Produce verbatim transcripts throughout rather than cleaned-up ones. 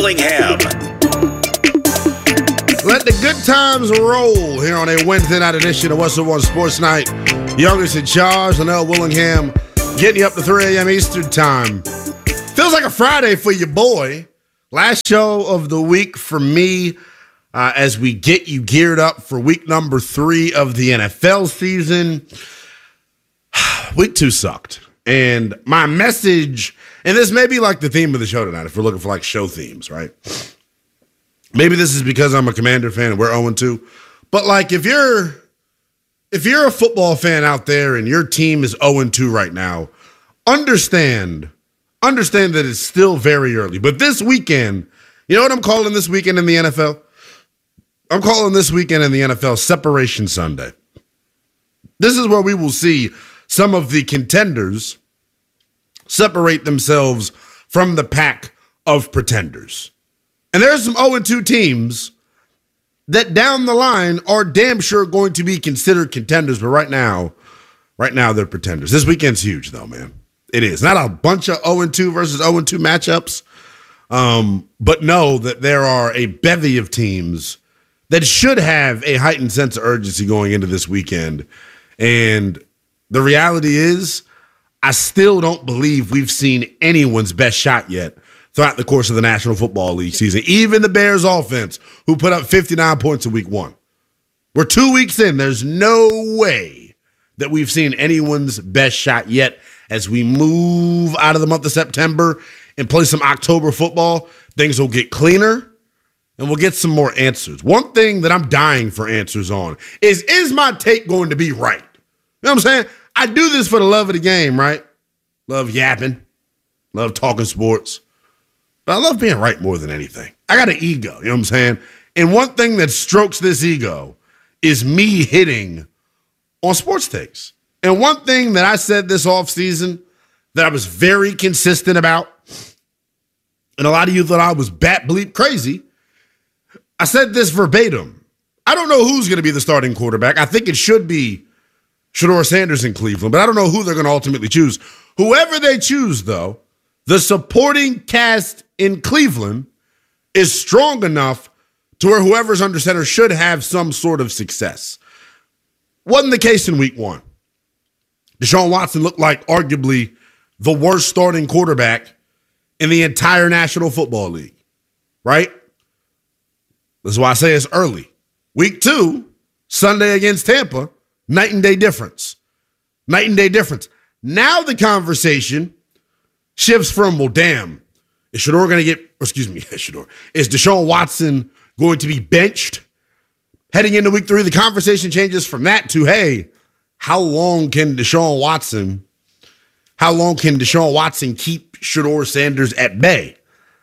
Willingham. Let the good times roll here on a Wednesday night edition of Western One Sports Night. Youngest in charge, Linnell Willingham, getting you up to three a.m. Eastern time. Feels like a Friday for your boy. Last show of the week for me uh, as we get you geared up for week number three of the N F L season. Week two sucked. And my message, and this may be like the theme of the show tonight if we're looking for like show themes, right? Maybe this is because I'm a Commander fan and we're oh and two. But like if you're if you're a football fan out there and your team is oh and two right now, understand Understand that it's still very early. But this weekend, you know what I'm calling this weekend in the N F L? I'm calling this weekend in the N F L Separation Sunday. This is where we will see some of the contenders separate themselves from the pack of pretenders. And there's some oh and two teams that down the line are damn sure going to be considered contenders. But right now, right now they're pretenders. This weekend's huge though, man. It is. Not a bunch of oh and two versus oh and two matchups, um, but know that there are a bevy of teams that should have a heightened sense of urgency going into this weekend. And the reality is, I still don't believe we've seen anyone's best shot yet throughout the course of the National Football League season. Even the Bears offense, who put up fifty-nine points in week one. We're two weeks in. There's no way that we've seen anyone's best shot yet. As we move out of the month of September and play some October football, things will get cleaner and we'll get some more answers. One thing that I'm dying for answers on is, is my take going to be right? You know what I'm saying? I do this for the love of the game, right? Love yapping, love talking sports, but I love being right more than anything. I got an ego, you know what I'm saying? And one thing that strokes this ego is me hitting on sports takes. And one thing that I said this offseason that I was very consistent about, and a lot of you thought I was bat bleep crazy, I said this verbatim. I don't know who's going to be the starting quarterback. I think it should be Shedeur Sanders in Cleveland, but I don't know who they're going to ultimately choose. Whoever they choose, though, the supporting cast in Cleveland is strong enough to where whoever's under center should have some sort of success. Wasn't the case in week one. Deshaun Watson looked like arguably the worst starting quarterback in the entire National Football League, right? That's why I say it's early. Week two, Sunday against Tampa, night and day difference. Night and day difference. Now the conversation shifts from, well, damn, is Shedeur going to get, excuse me, Shedeur, is Deshaun Watson going to be benched heading into week three? The conversation changes from that to, hey, how long can Deshaun Watson, how long can Deshaun Watson keep Shedeur Sanders at bay?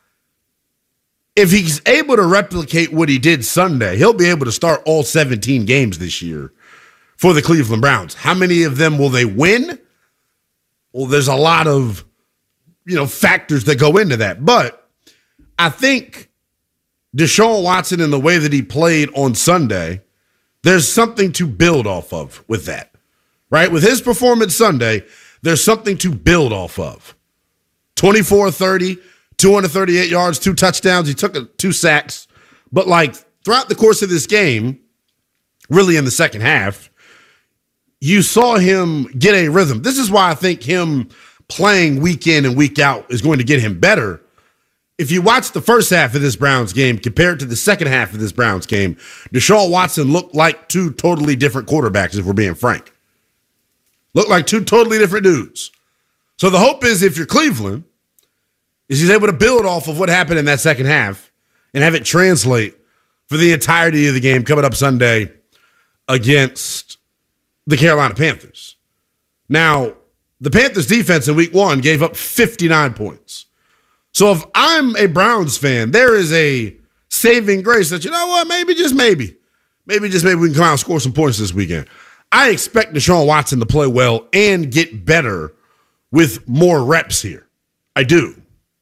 If he's able to replicate what he did Sunday, he'll be able to start all seventeen games this year for the Cleveland Browns. How many of them will they win? Well, there's a lot of, you know, factors that go into that. But I think Deshaun Watson, in the way that he played on Sunday, there's something to build off of with that. Right? With his performance Sunday, there's something to build off of. twenty-four thirty, two hundred thirty-eight yards, two touchdowns. He took a, two sacks. But like throughout the course of this game, really in the second half, you saw him get a rhythm. This is why I think him playing week in and week out is going to get him better. If you watch the first half of this Browns game compared to the second half of this Browns game, Deshaun Watson looked like two totally different quarterbacks, if we're being frank. Look like two totally different dudes. So the hope is, if you're Cleveland, is he's able to build off of what happened in that second half and have it translate for the entirety of the game coming up Sunday against the Carolina Panthers. Now, the Panthers defense in week one gave up fifty-nine points. So if I'm a Browns fan, there is a saving grace that, you know what, maybe just maybe, maybe just maybe we can come out and score some points this weekend. I expect Deshaun Watson to play well and get better with more reps here. I do.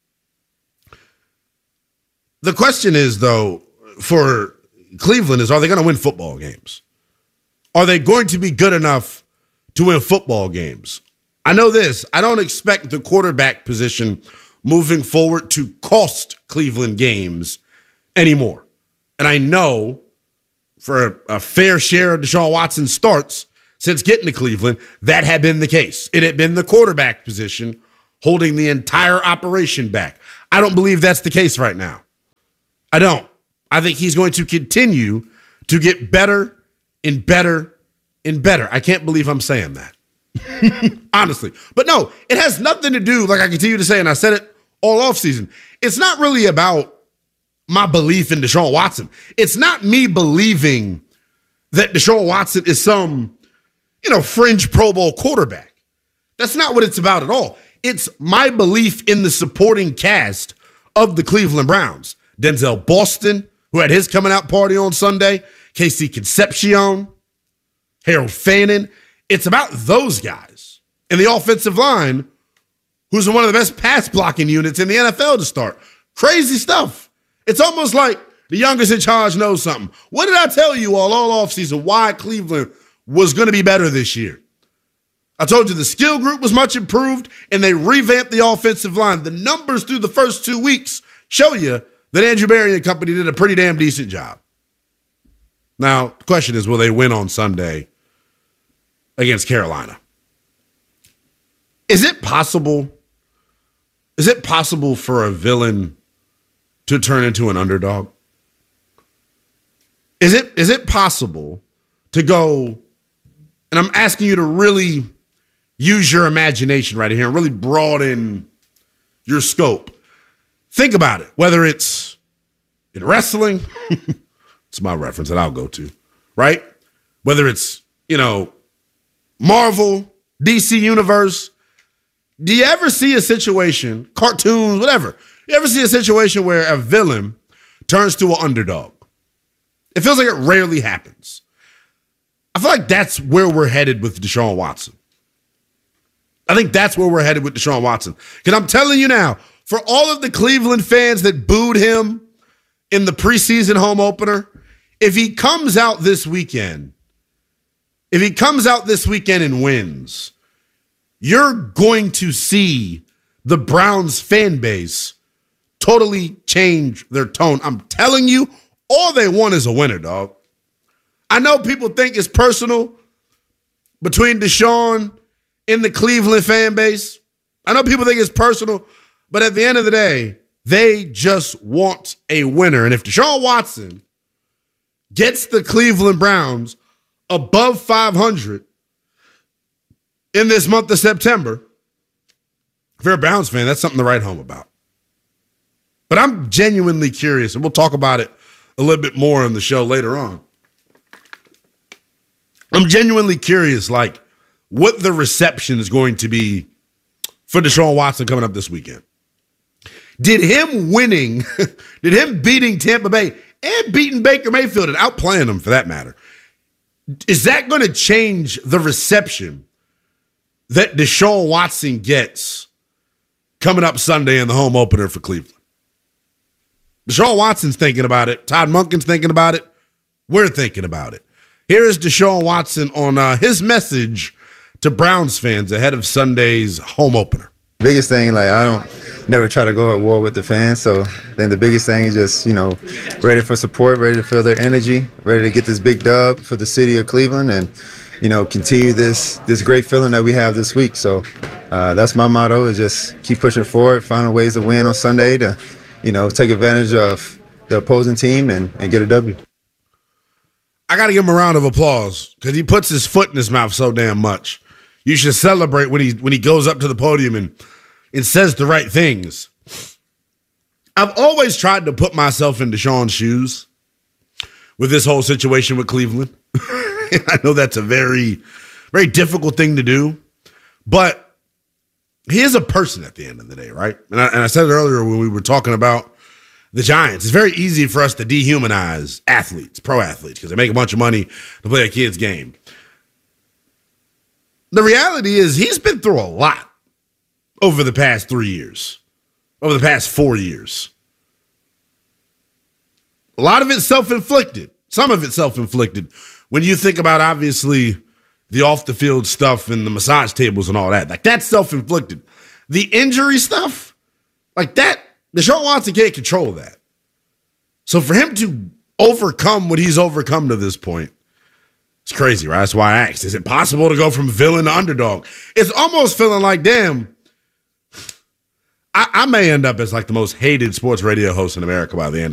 The question is, though, for Cleveland is, are they going to win football games? Are they going to be good enough to win football games? I know this. I don't expect the quarterback position moving forward to cost Cleveland games anymore. And I know for a, a fair share of Deshaun Watson starts since getting to Cleveland, that had been the case. It had been the quarterback position holding the entire operation back. I don't believe that's the case right now. I don't. I think he's going to continue to get better and better and better. I can't believe I'm saying that. Honestly. But no, it has nothing to do, like I continue to say, and I said it all offseason. It's not really about my belief in Deshaun Watson. It's not me believing that Deshaun Watson is some, you know, fringe Pro Bowl quarterback. That's not what it's about at all. It's my belief in the supporting cast of the Cleveland Browns. Denzel Boston, who had his coming out party on Sunday, Casey Concepcion, Harold Fannin. It's about those guys and the offensive line, who's one of the best pass blocking units in the N F L to start. Crazy stuff. It's almost like the youngest in charge knows something. What did I tell you all, all offseason why Cleveland was going to be better this year? I told you the skill group was much improved and they revamped the offensive line. The numbers through the first two weeks show you that Andrew Berry and company did a pretty damn decent job. Now, the question is, will they win on Sunday against Carolina? Is it possible? Is it possible for a villain to turn into an underdog? Is it is it possible to go, and I'm asking you to really use your imagination right here and really broaden your scope. Think about it, whether it's in wrestling, it's my reference that I'll go to, right? Whether it's, you know, Marvel, D C Universe. Do you ever see a situation, cartoons, whatever, you ever see a situation where a villain turns to an underdog? It feels like it rarely happens. I feel like that's where we're headed with Deshaun Watson. I think that's where we're headed with Deshaun Watson. Because I'm telling you now, for all of the Cleveland fans that booed him in the preseason home opener, if he comes out this weekend, if he comes out this weekend and wins, you're going to see the Browns fan base totally change their tone. I'm telling you, all they want is a winner, dog. I know people think it's personal between Deshaun and the Cleveland fan base. I know people think it's personal, but at the end of the day, they just want a winner. And if Deshaun Watson gets the Cleveland Browns above five hundred in this month of September, if you're a Browns fan, that's something to write home about. But I'm genuinely curious, and we'll talk about it a little bit more on the show later on. I'm genuinely curious, like, what the reception is going to be for Deshaun Watson coming up this weekend. Did him winning, did him beating Tampa Bay and beating Baker Mayfield and outplaying them for that matter, is that going to change the reception that Deshaun Watson gets coming up Sunday in the home opener for Cleveland? Deshaun Watson's thinking about it. Todd Monken's thinking about it. We're thinking about it. Here is Deshaun Watson on uh, his message to Browns fans ahead of Sunday's home opener. Biggest thing, like, I don't never try to go at war with the fans. So then the biggest thing is just, you know, ready for support, ready to feel their energy, ready to get this big dub for the city of Cleveland and, you know, continue this this great feeling that we have this week. So uh, that's my motto, is just keep pushing forward, finding ways to win on Sunday to, you know, take advantage of the opposing team and, and get a W. I got to give him a round of applause because he puts his foot in his mouth so damn much. You should celebrate when he when he goes up to the podium and, and says the right things. I've always tried to put myself in Deshaun's shoes with this whole situation with Cleveland. I know that's a very, very difficult thing to do, but he is a person at the end of the day, right? And I, and I said it earlier when we were talking about the Giants. It's very easy for us to dehumanize athletes, pro athletes, because they make a bunch of money to play a kid's game. The reality is he's been through a lot over the past three years, over the past four years. A lot of it self-inflicted. Some of it self-inflicted. When you think about, obviously, the off-the-field stuff and the massage tables and all that, like, that's self-inflicted. The injury stuff, Like that, Deshaun Watson can't control that. So for him to overcome what he's overcome to this point, it's crazy, right? That's why I asked, is it possible to go from villain to underdog? It's almost feeling like, damn, I, I may end up as like the most hated sports radio host in America by the end